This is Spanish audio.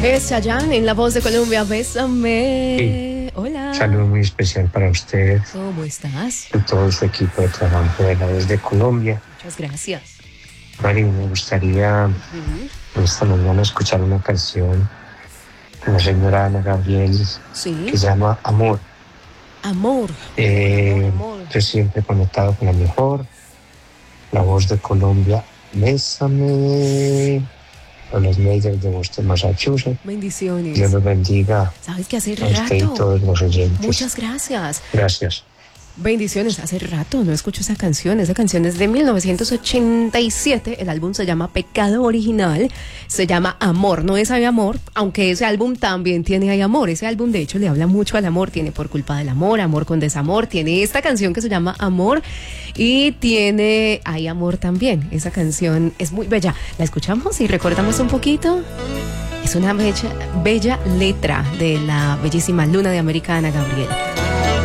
Es Chayanne en La Voz de Colombia, Bésame. Sí. Hola. Un saludo muy especial para usted ¿Cómo estás? y todo su equipo de trabajo de La Voz de Colombia. Muchas gracias. Mari, me gustaría esta mañana escuchar una canción de la señora Ana Gabriel Sí. que se llama Amor. Amor. Amor. Yo siempre conectado con la mejor, La Voz de Colombia, Bésame, con los medios de Boston, Massachusetts. Bendiciones. Dios los bendiga ¿Sabes qué? Hace a usted y rato. todos los oyentes. Muchas gracias. Gracias. Bendiciones. Hace rato no escucho esa canción. Esa canción es de 1987. El álbum se llama Pecado Original. Se llama Amor. No es Hay Amor, aunque ese álbum también tiene Hay Amor. Ese álbum, de hecho, le habla mucho al amor. Tiene Por Culpa del Amor, Amor con Desamor. Tiene esta canción que se llama Amor. Y tiene Hay Amor también. Esa canción es muy bella. ¿La escuchamos y recordamos un poquito? Es una bella letra de la bellísima Luna de América, Ana Gabriel.